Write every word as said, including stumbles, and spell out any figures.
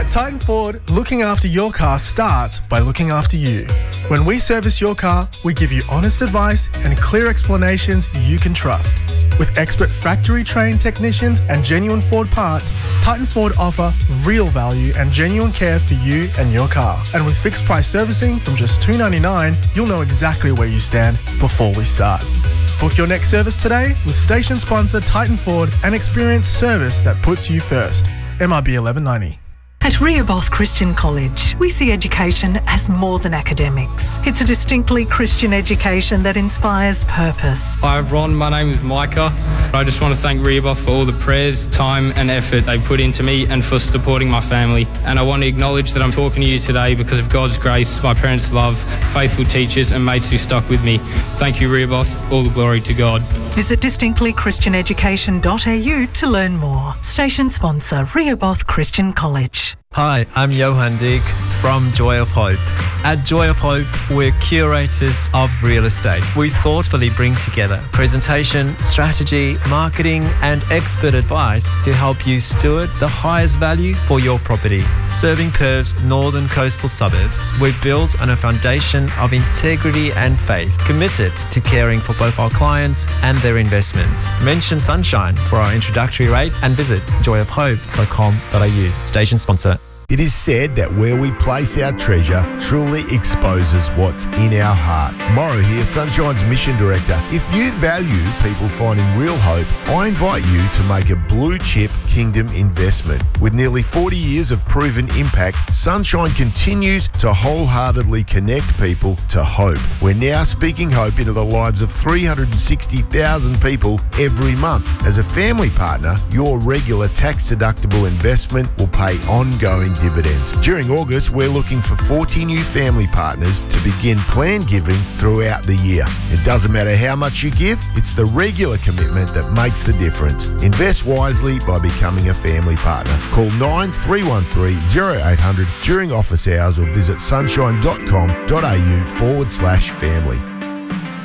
At Titan Ford, looking after your car starts by looking after you. When we service your car, we give you honest advice and clear explanations you can trust. With expert factory-trained technicians and genuine Ford parts, Titan Ford offer real value and genuine care for you and your car. And with fixed-price servicing from just two dollars ninety-nine, you'll know exactly where you stand before we start. Book your next service today with station sponsor Titan Ford and experience service that puts you first. M R B eleven ninety. At Rehoboth Christian College, we see education as more than academics. It's a distinctly Christian education that inspires purpose. Hi everyone, my name is Micah. I just want to thank Rehoboth for all the prayers, time and effort they put into me and for supporting my family. And I want to acknowledge that I'm talking to you today because of God's grace, my parents' love, faithful teachers and mates who stuck with me. Thank you Rehoboth, all the glory to God. Visit distinctly christian education dot a u to learn more. Station sponsor Rehoboth Christian College. Hi, I'm Johan Dig from Joy of Hope. At Joy of Hope, we're curators of real estate. We thoughtfully bring together presentation, strategy, marketing, and expert advice to help you steward the highest value for your property. Serving Perth's northern coastal suburbs, we've built on a foundation of integrity and faith, committed to caring for both our clients and their investments. Mention Sunshine for our introductory rate and visit joy of hope dot com dot a u. Station sponsor. It is said that where we place our treasure truly exposes what's in our heart. Morrow here, Sunshine's Mission Director. If you value people finding real hope, I invite you to make a blue chip Kingdom investment. With nearly forty years of proven impact, Sunshine continues to wholeheartedly connect people to hope. We're now speaking hope into the lives of three hundred sixty thousand people every month. As a family partner, your regular tax-deductible investment will pay ongoing dividends. During August, we're looking for forty new family partners to begin plan giving throughout the year. It doesn't matter how much you give, it's the regular commitment that makes the difference. Invest wisely by becoming a family partner. Call nine three one three oh eight hundred during office hours or visit sunshine dot com dot a u forward slash family.